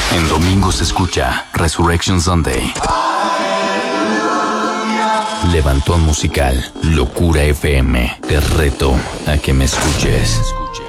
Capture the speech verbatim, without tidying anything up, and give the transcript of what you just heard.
En domingo se escucha Resurrection Sunday. Levantón musical, Locura F M. Te reto a que me escuches.